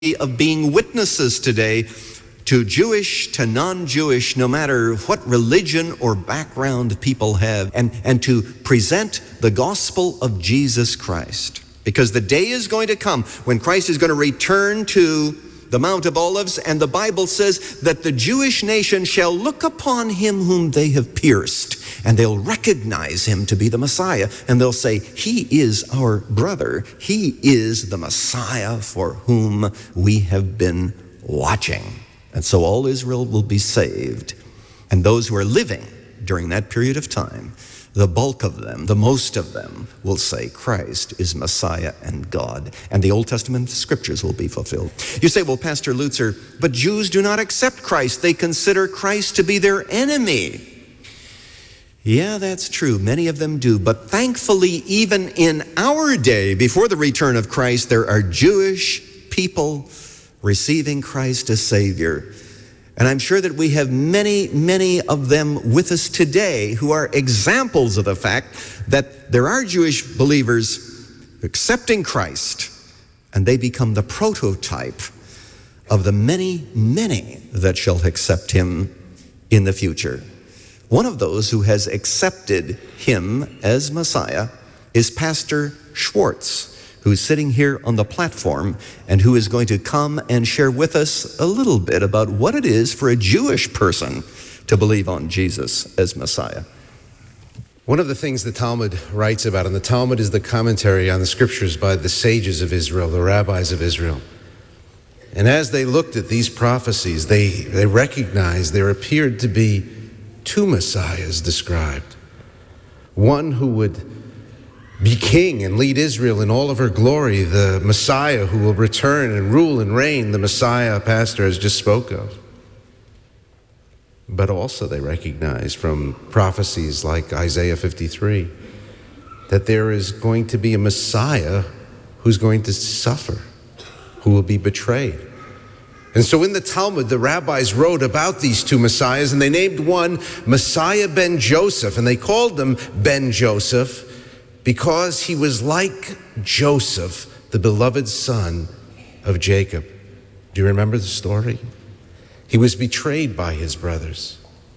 of being witnesses today to Jewish, to non-Jewish, no matter what religion or background people have, and to present the gospel of Jesus Christ. Because the day is going to come when Christ is going to return to the Mount of Olives, and the Bible says that the Jewish nation shall look upon him whom they have pierced, and they'll recognize him to be the Messiah, and they'll say, he is our brother. He is the Messiah for whom we have been watching. And so all Israel will be saved. And those who are living during that period of time, the bulk of them, the most of them, will say Christ is Messiah and God. And the Old Testament scriptures will be fulfilled. You say, well, Pastor Lutzer, but Jews do not accept Christ. They consider Christ to be their enemy. Yeah, that's true. Many of them do. But thankfully, even in our day, before the return of Christ, there are Jewish people receiving Christ as Savior. And I'm sure that we have many of them with us today who are examples of the fact that there are Jewish believers accepting Christ, and they become the prototype of the many that shall accept him in the future. One of those who has accepted him as Messiah is Pastor Schwartz, who's sitting here on the platform and who is going to come and share with us a little bit about what it is for a Jewish person to believe on Jesus as Messiah. One of the things the Talmud writes about, and the Talmud is the commentary on the scriptures by the sages of Israel, the rabbis of Israel. And as they looked at these prophecies, they recognized there appeared to be two messiahs described. One who would be king and lead Israel in all of her glory, the Messiah who will return and rule and reign, the Messiah Pastor has just spoke of. But also they recognize from prophecies like Isaiah 53 that there is going to be a Messiah who's going to suffer, who will be betrayed. And so in the Talmud, the rabbis wrote about these two messiahs, and they named one Messiah ben Joseph, and they called him Ben Joseph because he was like Joseph, the beloved son of Jacob. Do you remember the story? He was betrayed by his brothers,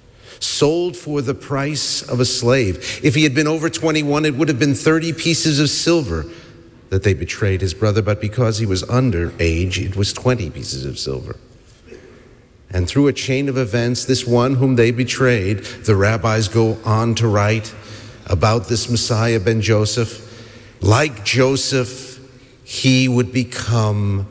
sold for the price of a slave. If he had been over 21, it would have been 30 pieces of silver that they betrayed his brother, but because he was under age, it was 20 pieces of silver. And through a chain of events, this one whom they betrayed, the rabbis go on to write about this Messiah ben Joseph. Like Joseph, he would become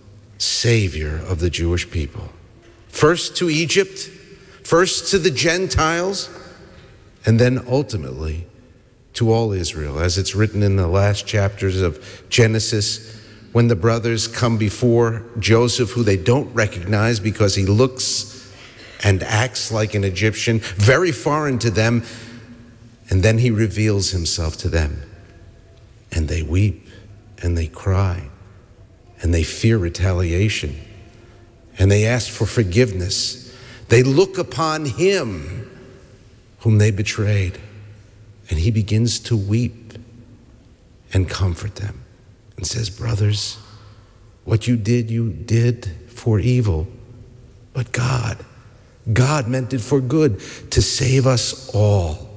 Savior of the Jewish people. First to Egypt, first to the Gentiles, and then ultimately to all Israel, as it's written in the last chapters of Genesis, when the brothers come before Joseph, who they don't recognize because he looks and acts like an Egyptian, very foreign to them, and then he reveals himself to them. And they weep and they cry and they fear retaliation and they ask for forgiveness. They look upon him whom they betrayed, and he begins to weep and comfort them and says, brothers, what you did for evil, but God meant it for good to save us all,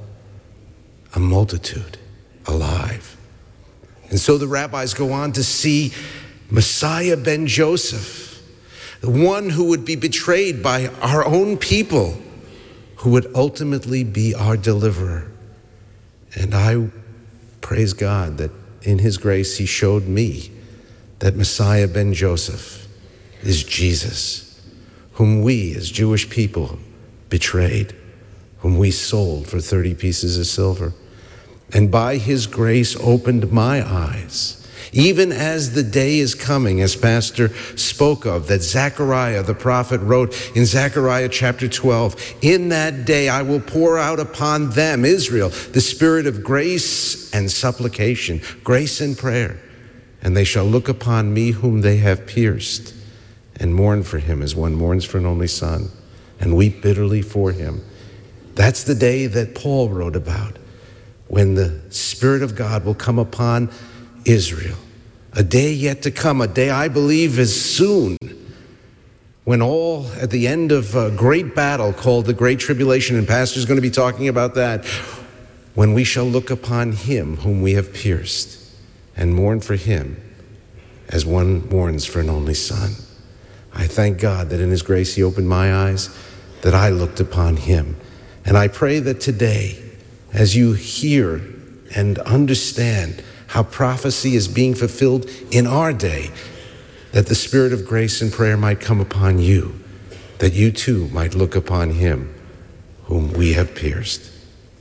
a multitude alive. And so the rabbis go on to see Messiah ben Joseph, the one who would be betrayed by our own people, who would ultimately be our deliverer. And I praise God that in his grace he showed me that Messiah ben Joseph is Jesus, whom we as Jewish people betrayed, whom we sold for 30 pieces of silver. And by his grace opened my eyes, even as the day is coming, as Pastor spoke of, that Zechariah the prophet wrote in Zechariah chapter 12, in that day I will pour out upon them, Israel, the spirit of grace and supplication, grace and prayer. And they shall look upon me whom they have pierced, and mourn for him as one mourns for an only son, and weep bitterly for him. That's the day that Paul wrote about, when the Spirit of God will come upon Israel, a day yet to come, a day I believe is soon, when all at the end of a great battle called the Great Tribulation, and Pastor's going to be talking about that, when we shall look upon him whom we have pierced and mourn for him as one mourns for an only son. I thank God that in his grace he opened my eyes, that I looked upon him. And I pray that today, as you hear and understand how prophecy is being fulfilled in our day, that the spirit of grace and prayer might come upon you, that you too might look upon him whom we have pierced.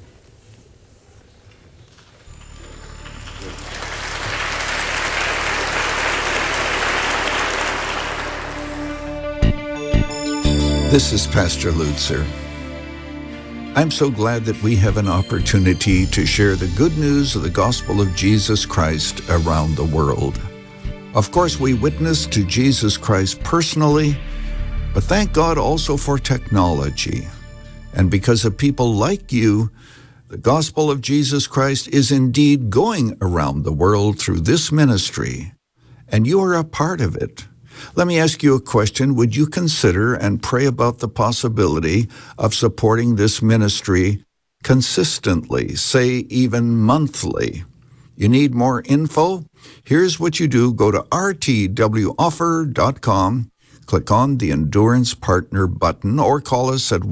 This is Pastor Lutzer. I'm so glad that we have an opportunity to share the good news of the gospel of Jesus Christ around the world. Of course, we witness to Jesus Christ personally, but thank God also for technology. And because of people like you, the gospel of Jesus Christ is indeed going around the world through this ministry, and you are a part of it. Let me ask you a question. Would you consider and pray about the possibility of supporting this ministry consistently, say even monthly? You need more info? Here's what you do. Go to rtwoffer.com, click on the Endurance Partner button, or call us at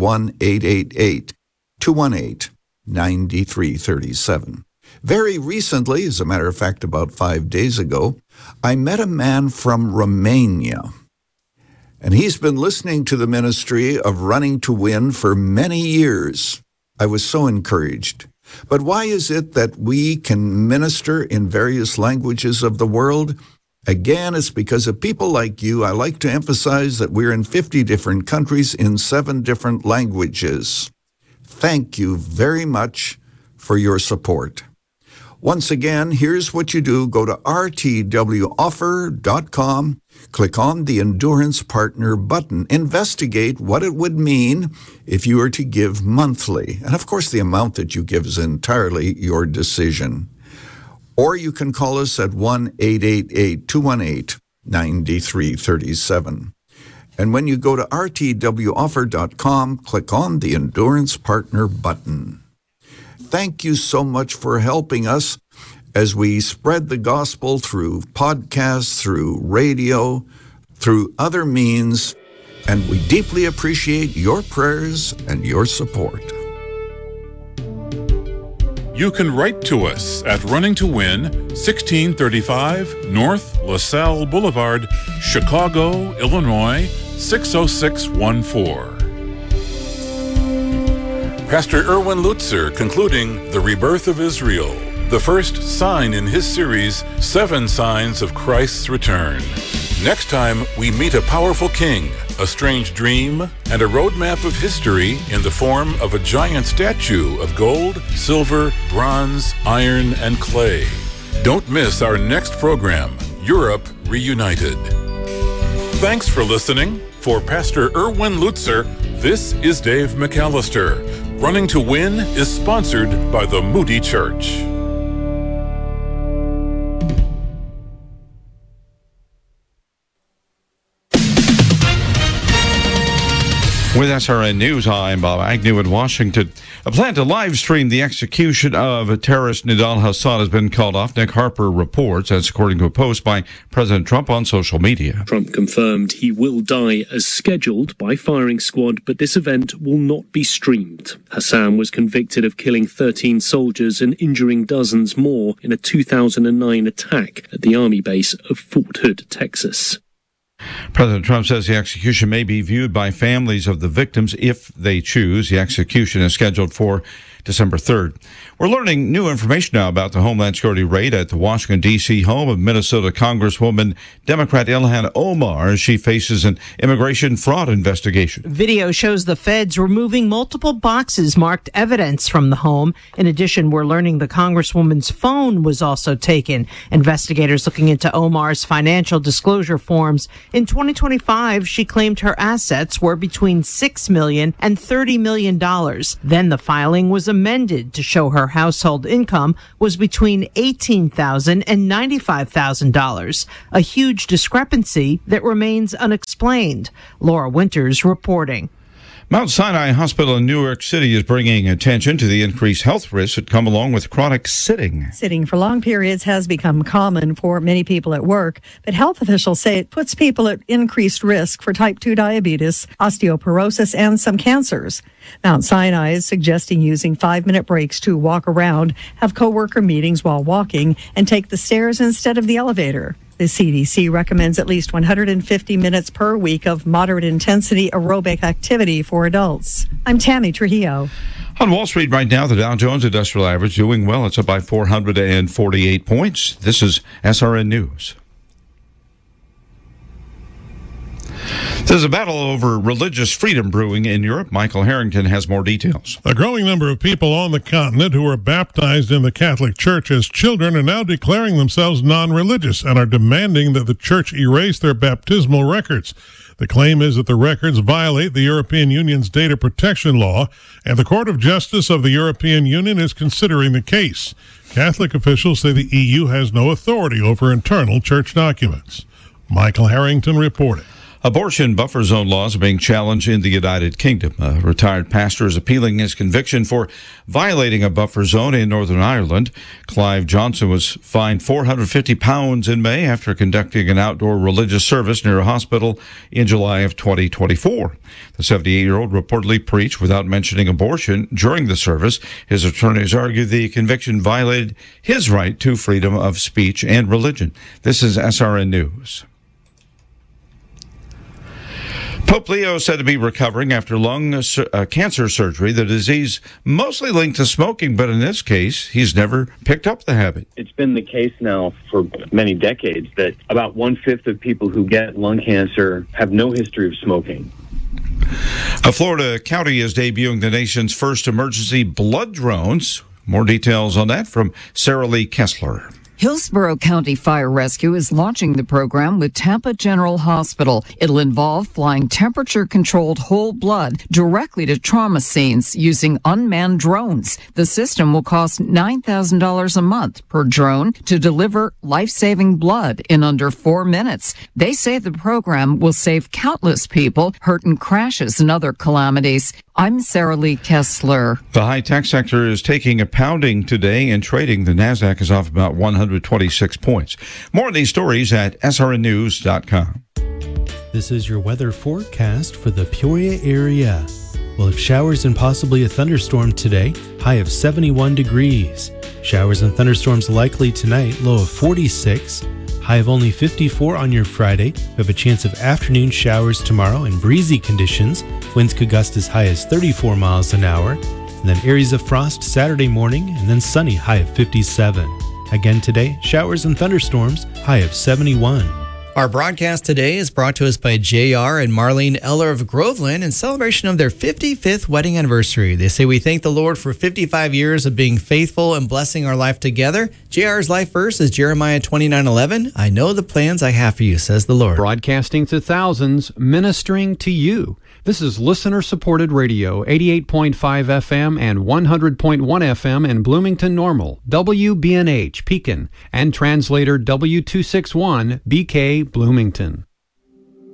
1-888-218-9337. Very recently, as a matter of fact, about 5 days ago, I met a man from Romania, and he's been listening to the ministry of Running to Win for many years. I was so encouraged. But why is it that we can minister in various languages of the world? Again, it's because of people like you. I like to emphasize that we're in 50 different countries in 7 different languages. Thank you very much for your support. Once again, here's what you do. Go to rtwoffer.com, click on the Endurance Partner button. Investigate what it would mean if you were to give monthly. And of course, the amount that you give is entirely your decision. Or you can call us at 1-888-218-9337. And when you go to rtwoffer.com, click on the Endurance Partner button. Thank you so much for helping us as we spread the gospel through podcasts, through radio, through other means, and we deeply appreciate your prayers and your support. You can write to us at Running to Win, 1635 North LaSalle Boulevard, Chicago, Illinois, 60614. Pastor Erwin Lutzer concluding The Rebirth of Israel, the first sign in his series, 7 Signs of Christ's Return. Next time, we meet a powerful king, a strange dream, and a roadmap of history in the form of a giant statue of gold, silver, bronze, iron, and clay. Don't miss our next program, Europe Reunited. Thanks for listening. For Pastor Erwin Lutzer, this is Dave McAllister. Running to Win is sponsored by the Moody Church. With SRN News, I'm Bob Agnew in Washington. A plan to live stream the execution of terrorist Nidal Hasan has been called off. Nick Harper reports, that's according to a post by President Trump on social media. Trump confirmed he will die as scheduled by firing squad, but this event will not be streamed. Hasan was convicted of killing 13 soldiers and injuring dozens more in a 2009 attack at the Army base of Fort Hood, Texas. President Trump says the execution may be viewed by families of the victims if they choose. The execution is scheduled for December 3rd. We're learning new information now about the Homeland Security raid at the Washington, D.C. home of Minnesota Congresswoman Democrat Ilhan Omar. She faces an immigration fraud investigation. Video shows the feds removing multiple boxes marked evidence from the home. In addition, we're learning the Congresswoman's phone was also taken. Investigators looking into Omar's financial disclosure forms. In 2025, she claimed her assets were between $6 million and $30 million. Then the filing was amended to show her household income was between $18,000 and $95,000, a huge discrepancy that remains unexplained. Laura Winters reporting. Mount Sinai Hospital in New York City is bringing attention to the increased health risks that come along with chronic sitting. Sitting for long periods has become common for many people at work, but health officials say it puts people at increased risk for type 2 diabetes, osteoporosis, and some cancers. Mount Sinai is suggesting using 5-minute breaks to walk around, have coworker meetings while walking, and take the stairs instead of the elevator. The CDC recommends at least 150 minutes per week of moderate intensity aerobic activity for adults. I'm Tammy Trujillo. On Wall Street right now, the Dow Jones Industrial Average doing well. It's up by 448 points. This is SRN News. There's a battle over religious freedom brewing in Europe. Michael Harrington has more details. A growing number of people on the continent who were baptized in the Catholic Church as children are now declaring themselves non-religious and are demanding that the Church erase their baptismal records. The claim is that the records violate the European Union's data protection law, and the Court of Justice of the European Union is considering the case. Catholic officials say the EU has no authority over internal church documents. Michael Harrington reporting. Abortion buffer zone laws are being challenged in the United Kingdom. A retired pastor is appealing his conviction for violating a buffer zone in Northern Ireland. Clive Johnson was fined £450 in May after conducting an outdoor religious service near a hospital in July of 2024. The 78-year-old reportedly preached without mentioning abortion during the service. His attorneys argue the conviction violated his right to freedom of speech and religion. This is SRN News. Pope Leo said to be recovering after lung cancer surgery, the disease mostly linked to smoking, but in this case, he's never picked up the habit. It's been the case now for many decades that about 1/5 of people who get lung cancer have no history of smoking. A Florida county is debuting the nation's first emergency blood drones. More details on that from Sarah Lee Kessler. Hillsborough County Fire Rescue is launching the program with Tampa General Hospital. It'll involve flying temperature-controlled whole blood directly to trauma scenes using unmanned drones. The system will cost $9,000 a month per drone to deliver life-saving blood in under 4 minutes. They say the program will save countless people hurt in crashes and other calamities. I'm Sarah Lee Kessler. The high-tech sector is taking a pounding today in trading. The Nasdaq is off about 126 points. More on these stories at srnnews.com. This is your weather forecast for the Peoria area. We'll have showers and possibly a thunderstorm today, high of 71 degrees. Showers and thunderstorms likely tonight, low of 46. High of only 54 on your Friday. We have a chance of afternoon showers tomorrow and breezy conditions. Winds could gust as high as 34 miles an hour. And then areas of frost Saturday morning and then sunny, high of 57. Again today, showers and thunderstorms, high of 71. Our broadcast today is brought to us by J.R. and Marlene Eller of Groveland in celebration of their 55th wedding anniversary. They say we thank the Lord for 55 years of being faithful and blessing our life together. J.R.'s life verse is Jeremiah 29:11. I know the plans I have for you, says the Lord. Broadcasting to thousands, ministering to you. This is listener-supported radio, 88.5 FM and 100.1 FM in Bloomington Normal, WBNH Pekin, and translator W261 BK Bloomington.